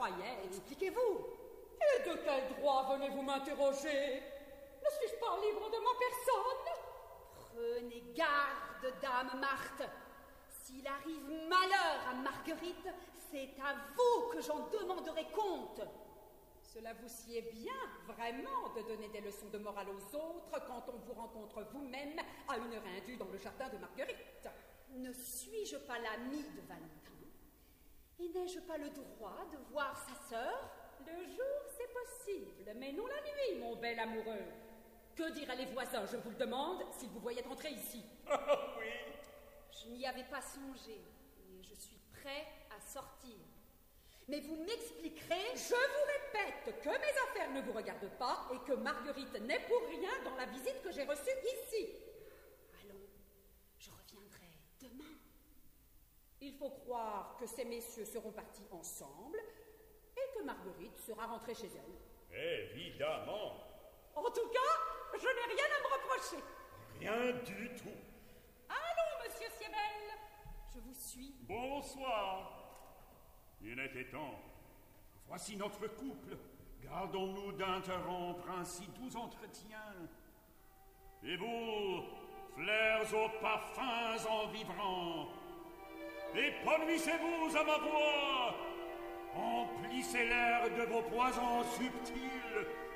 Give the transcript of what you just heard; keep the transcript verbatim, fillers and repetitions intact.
croyais. Expliquez-vous. Et de quel droit venez-vous m'interroger? Ne suis-je pas libre de ma personne? Prenez garde, dame Marthe. S'il arrive malheur à Marguerite, c'est à vous que j'en demanderai compte. Cela vous sied bien, vraiment, de donner des leçons de morale aux autres quand on vous rencontre vous-même à une heure indue dans le jardin de Marguerite. Ne suis-je pas l'amie de Valentin? Et n'ai-je pas le droit de voir sa sœur? Le jour, c'est possible, mais non la nuit, mon bel amoureux. Que diraient les voisins, je vous le demande, s'ils vous voyaient entrer ici? Ah oui. Je n'y avais pas songé, et je suis prêt à sortir. Mais vous m'expliquerez... Je vous répète que mes affaires ne vous regardent pas et que Marguerite n'est pour rien dans la visite que j'ai reçue ici. Allons, je reviendrai demain. Il faut croire que ces messieurs seront partis ensemble et que Marguerite sera rentrée chez elle. Évidemment. En tout cas, je n'ai rien à me reprocher. Rien du tout. Allons, monsieur Siebel. Je vous suis. Bonsoir. Il était temps. Voici notre couple. Gardons-nous d'interrompre ainsi doux entretiens. Et vous, fleurs aux parfums enivrants, épanouissez-vous à ma voix. Emplissez l'air de vos poisons subtils